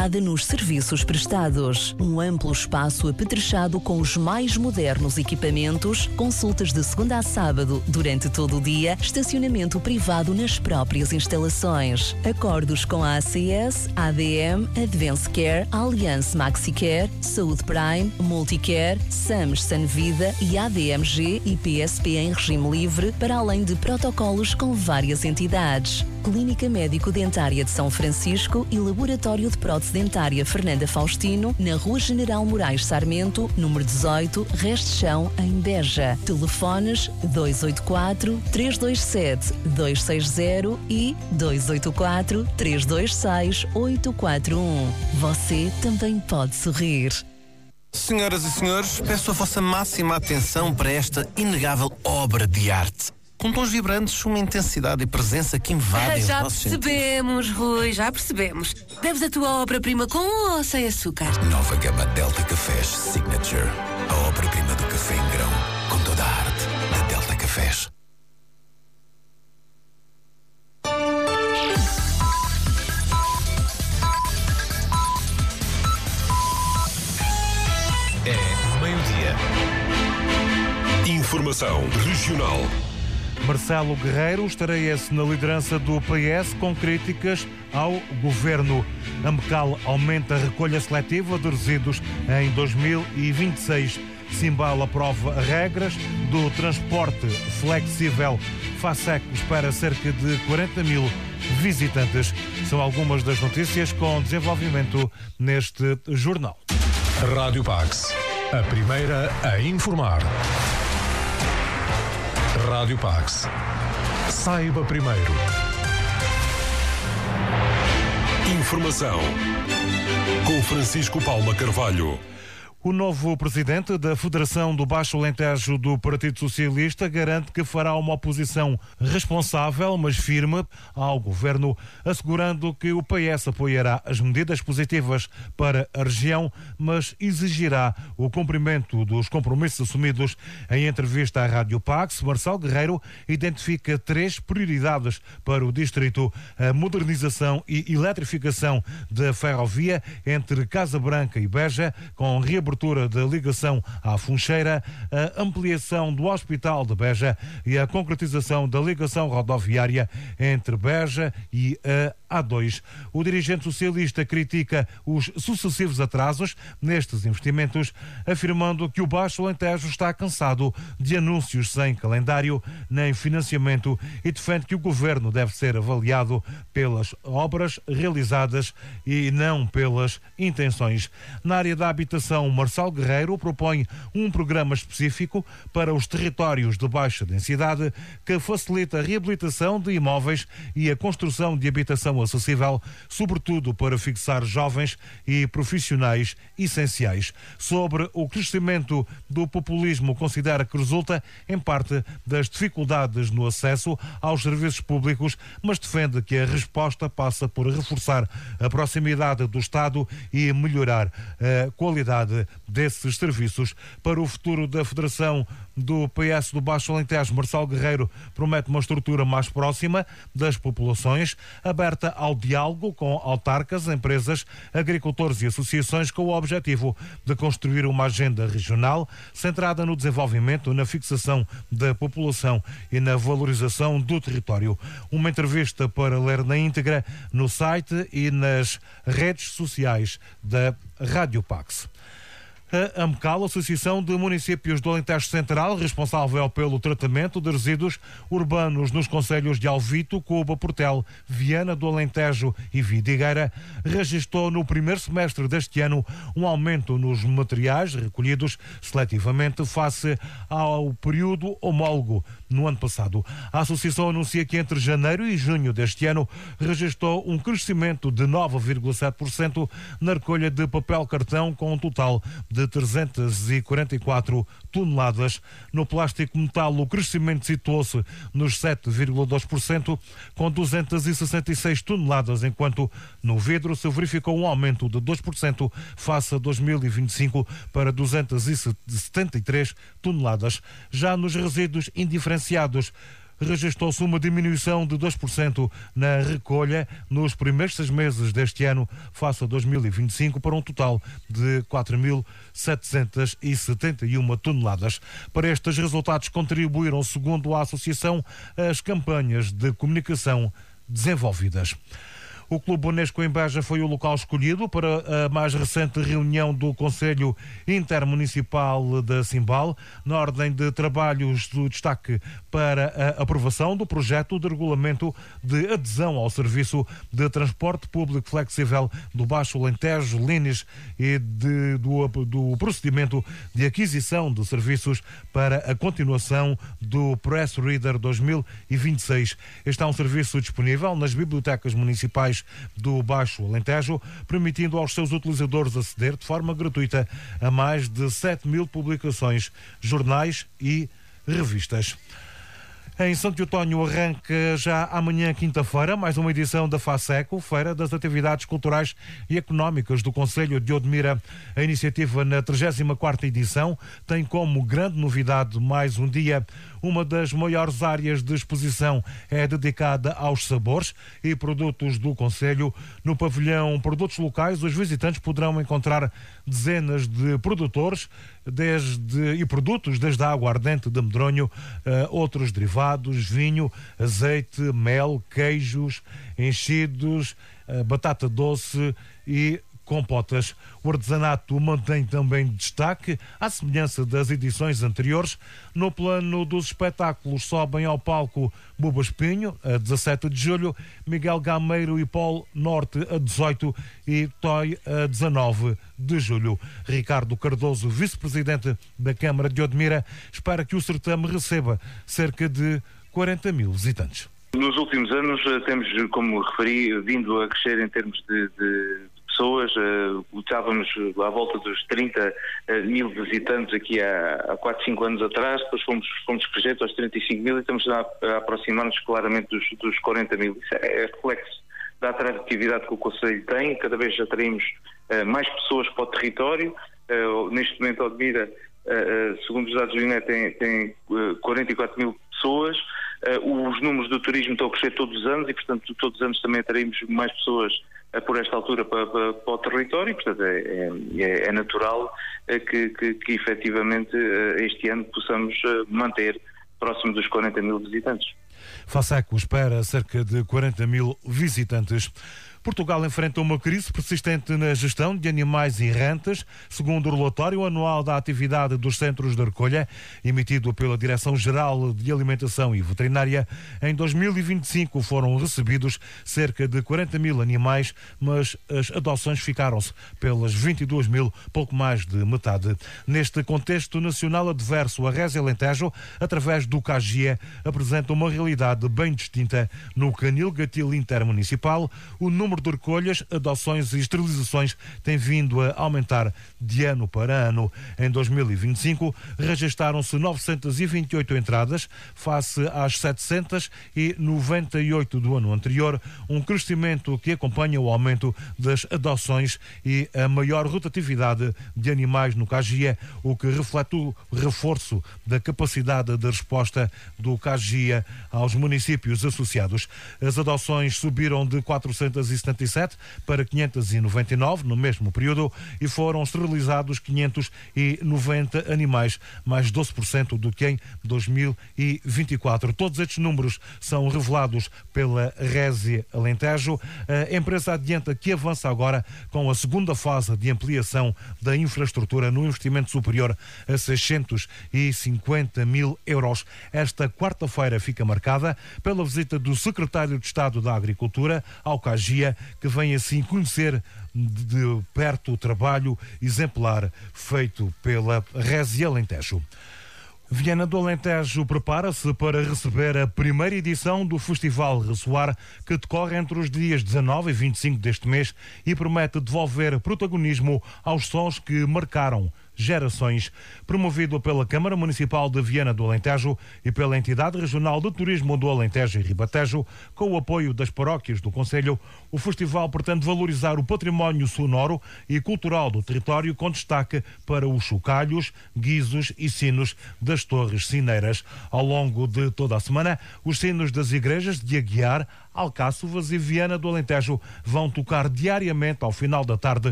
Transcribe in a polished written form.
nos serviços prestados. Um amplo espaço apetrechado com os mais modernos equipamentos, consultas de segunda a sábado durante todo o dia, estacionamento privado nas próprias instalações. Acordos com a ACS, ADM, Advance Care, Allianz MaxiCare, Saúde Prime, Multicare, SAMS Sanvida e ADMG e PSP em regime livre, para além de protocolos com várias entidades. Clínica Médico-Dentária de São Francisco e Laboratório de Prótese Dentária Fernanda Faustino, na Rua General Moraes Sarmento, número 18, Resto Chão, em Beja. Telefones 284-327-260 e 284-326-841. Você também pode sorrir. Senhoras e senhores, peço a vossa máxima atenção para esta inegável obra de arte. Com tons vibrantes, uma intensidade e presença que invadem os nossos sentidos. Já percebemos, Rui, já percebemos. Deves a tua obra-prima com ou sem açúcar? Nova gama Delta Cafés Signature. A obra-prima do café em grão, com toda a arte da Delta Cafés. É meio-dia. Informação regional. Marcelo Guerreiro estreia-se na liderança do PS com críticas ao governo. A Mecal aumenta a recolha seletiva de resíduos em 2026. Simbal aprova regras do transporte flexível. FASEC espera cerca de 40 mil visitantes. São algumas das notícias com desenvolvimento neste jornal. Rádio Pax, a primeira a informar. Rádio Pax. Saiba primeiro. Informação com Francisco Palma Carvalho. O novo presidente da Federação do Baixo Alentejo do Partido Socialista garante que fará uma oposição responsável, mas firme, ao governo, assegurando que o PS apoiará as medidas positivas para a região, mas exigirá o cumprimento dos compromissos assumidos. Em entrevista à Rádio Pax, Marcelo Guerreiro identifica 3 prioridades para o distrito: a modernização e eletrificação da ferrovia entre Casa Branca e Beja, com reabertura da ligação à Funcheira, a ampliação do Hospital de Beja e a concretização da ligação rodoviária entre Beja e a A2. O dirigente socialista critica os sucessivos atrasos nestes investimentos, afirmando que o Baixo Alentejo está cansado de anúncios sem calendário nem financiamento e defende que o governo deve ser avaliado pelas obras realizadas e não pelas intenções. Na área da habitação, Marcelo Guerreiro propõe um programa específico para os territórios de baixa densidade que facilita a reabilitação de imóveis e a construção de habitação acessível, sobretudo para fixar jovens e profissionais essenciais. Sobre o crescimento do populismo, considera que resulta, em parte, das dificuldades no acesso aos serviços públicos, mas defende que a resposta passa por reforçar a proximidade do Estado e melhorar a qualidade desses serviços. Para o futuro da Federação do PS do Baixo Alentejo, Marcelo Guerreiro promete uma estrutura mais próxima das populações, aberta ao diálogo com autarcas, empresas, agricultores e associações, com o objetivo de construir uma agenda regional centrada no desenvolvimento, na fixação da população e na valorização do território. Uma entrevista para ler na íntegra no site e nas redes sociais da Rádio Pax. A AMCAL, Associação de Municípios do Alentejo Central, responsável pelo tratamento de resíduos urbanos nos concelhos de Alvito, Cuba, Portel, Viana do Alentejo e Vidigueira, registrou no primeiro semestre deste ano um aumento nos materiais recolhidos seletivamente face ao período homólogo no ano passado. A Associação anuncia que entre janeiro e junho deste ano registrou um crescimento de 9,7% na recolha de papel cartão, com um total de 344 toneladas. No plástico metal, o crescimento situou-se nos 7,2%, com 266 toneladas, enquanto no vidro se verificou um aumento de 2% face a 2025 para 273 toneladas. Já nos resíduos indiferenciados, registrou-se uma diminuição de 2% na recolha nos primeiros 6 meses deste ano, face a 2025, para um total de 4.771 toneladas. Para estes resultados contribuíram, segundo a Associação, as campanhas de comunicação desenvolvidas. O Clube Unesco em Beja foi o local escolhido para a mais recente reunião do Conselho Intermunicipal da Simbal. Na ordem de trabalhos, do destaque para a aprovação do projeto de regulamento de adesão ao serviço de transporte público flexível do Baixo Alentejo, Lines, e do procedimento de aquisição de serviços para a continuação do Press Reader 2026. Este é um serviço disponível nas bibliotecas municipais do Baixo Alentejo, permitindo aos seus utilizadores aceder de forma gratuita a mais de 7.000 publicações, jornais e revistas. Em Santo Eutónio arranca já amanhã, quinta-feira, mais uma edição da FASECO, Feira das Atividades Culturais e Económicas do Concelho de Odmira. A iniciativa, na 34ª edição, tem como grande novidade mais um dia. Uma das maiores áreas de exposição é dedicada aos sabores e produtos do Concelho. No pavilhão Produtos Locais, os visitantes poderão encontrar dezenas de produtores e produtos, desde a aguardente de medronho, outros derivados, vinho, azeite, mel, queijos, enchidos, batata doce e compotas. O artesanato mantém também destaque, à semelhança das edições anteriores. No plano dos espetáculos, sobem ao palco Buba Espinho, a 17 de julho, Miguel Gameiro e Polo Norte, a 18, e Toy, a 19 de julho. Ricardo Cardoso, vice-presidente da Câmara de Odmira, espera que o certame receba cerca de 40.000 visitantes. Nos últimos anos temos, como referi, vindo a crescer em termos de pessoas. Estávamos à volta dos 30.000 visitantes aqui há 4, 5 anos atrás, depois fomos crescendo aos 35.000 e estamos a aproximar-nos claramente dos 40.000. Isso é reflexo da atratividade que o Concelho tem. Cada vez atraímos mais pessoas para o território. Neste momento, Odmira, segundo os dados do INE, tem 44.000 pessoas. Os números do turismo estão a crescer todos os anos e, portanto, todos os anos também atraímos mais pessoas por esta altura para o território. Portanto, é natural que efetivamente este ano possamos manter próximo dos 40.000 visitantes. FASECO espera cerca de 40.000 visitantes. Portugal enfrenta uma crise persistente na gestão de animais errantes, segundo o relatório anual da atividade dos centros de recolha, emitido pela Direção-Geral de Alimentação e Veterinária. Em 2025 foram recebidos cerca de 40.000 animais, mas as adoções ficaram-se pelas 22.000, pouco mais de metade. Neste contexto nacional adverso, a Résia Alentejo, através do CAGIE, apresenta uma realidade bem distinta. No Canil Gatil Intermunicipal, o número de recolhas, adoções e esterilizações tem vindo a aumentar de ano para ano. Em 2025, registaram-se 928 entradas, face às 798 do ano anterior, um crescimento que acompanha o aumento das adoções e a maior rotatividade de animais no CAGIE, o que reflete o reforço da capacidade de resposta do CAGIE aos municípios associados. As adoções subiram de 477 para 599 no mesmo período e foram esterilizados 590 animais, mais 12% do que em 2024. Todos estes números são revelados pela Résia Alentejo. A empresa adianta que avança agora com a segunda fase de ampliação da infraestrutura no investimento superior a 650.000 euros. Esta quarta-feira fica marcada pela visita do secretário de Estado da Agricultura ao CAGIE, que vem assim conhecer de perto o trabalho exemplar feito pela Résia Alentejo. Viana do Alentejo prepara-se para receber a primeira edição do Festival Ressoar, que decorre entre os dias 19 e 25 deste mês e promete devolver protagonismo aos sons que marcaram Gerações, promovido pela Câmara Municipal de Viana do Alentejo e pela Entidade Regional de Turismo do Alentejo e Ribatejo, com o apoio das paróquias do concelho. O festival pretende valorizar o património sonoro e cultural do território, com destaque para os chocalhos, guizos e sinos das Torres Sineiras. Ao longo de toda a semana, os sinos das igrejas de Aguiar, Alcáçovas e Viana do Alentejo vão tocar diariamente ao final da tarde